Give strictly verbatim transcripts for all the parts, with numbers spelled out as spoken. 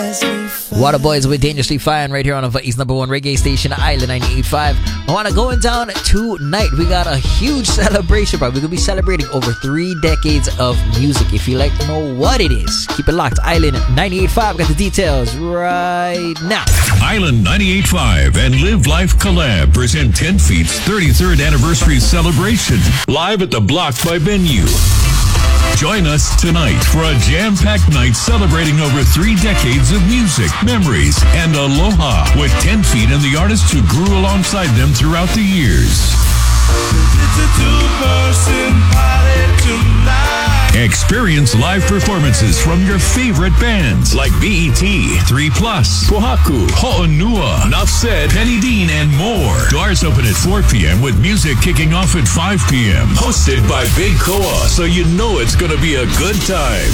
Water Boys with Dangerously Fine right here on Hawaii's number one reggae station, Island ninety-eight point five. I want to go down tonight. We got a huge celebration, bro. We're going to be celebrating over three decades of music. If you like to know what it is, keep it locked. Island ninety-eight point five. Got the details right now. Island ninety-eight point five and Live Life Collab present ten feet's thirty-third anniversary celebration live at the Block by Venue. Join us tonight for a jam-packed night celebrating over three decades of music, memories, and aloha with ten feet and the artists who grew alongside them throughout the years. It's a two-person party tonight. Experience live performances from your favorite bands like B E T, three plus, Kohaku, Ho'onua, Nuff Said, Penny Dean, and more. Doors open at four p.m. with music kicking off at five p.m. Hosted by Big Koa, so you know it's going to be a good time.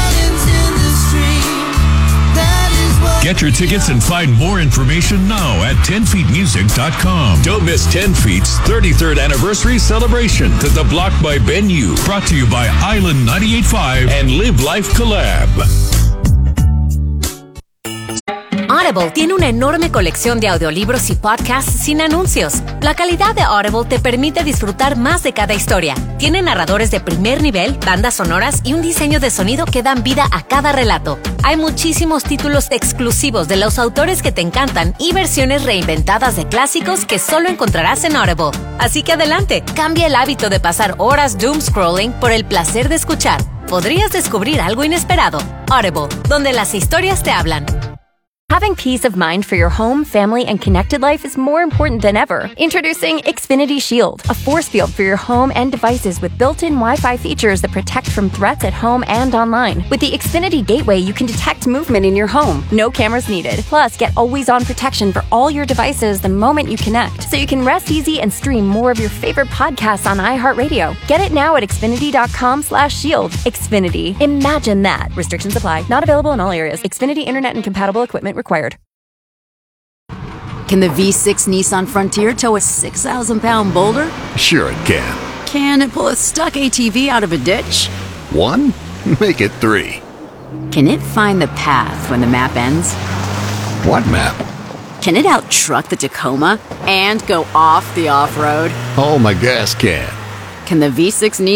Get your tickets and find more information now at ten feet music dot com. Don't miss ten feet's thirty-third anniversary celebration at the Block by Venue. Brought to you by Island ninety-eight point five and Live Life Collab. Audible tiene una enorme colección de audiolibros y podcasts sin anuncios. La calidad de Audible te permite disfrutar más de cada historia. Tiene narradores de primer nivel, bandas sonoras y un diseño de sonido que dan vida a cada relato. Hay muchísimos títulos exclusivos de los autores que te encantan y versiones reinventadas de clásicos que solo encontrarás en Audible. Así que adelante, cambia el hábito de pasar horas doom scrolling por el placer de escuchar. Podrías descubrir algo inesperado. Audible, donde las historias te hablan. Having peace of mind for your home, family, and connected life is more important than ever. Introducing Xfinity Shield, a force field for your home and devices with built-in Wi-Fi features that protect from threats at home and online. With the Xfinity Gateway, you can detect movement in your home. No cameras needed. Plus, get always-on protection for all your devices the moment you connect, so you can rest easy and stream more of your favorite podcasts on iHeartRadio. Get it now at xfinity.com slash shield. Xfinity. Imagine that. Restrictions apply. Not available in all areas. Xfinity Internet and compatible equipment required. Can the V six Nissan Frontier tow a six thousand pound boulder? Sure it can. Can it pull a stuck A T V out of a ditch? One? Make it three. Can it find the path when the map ends? What map? Can it out-truck the Tacoma and go off the off-road? Oh, my gas can. Can the V six Nissan